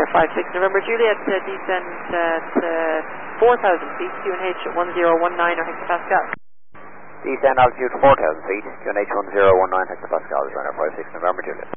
Ryanair 56 November Juliet, descent at 4,000 feet, QNH at 1019 or hectopascal. Descend altitude 4,000 feet, QNH 1019 hectopascals, Ryanair 56 November Juliet.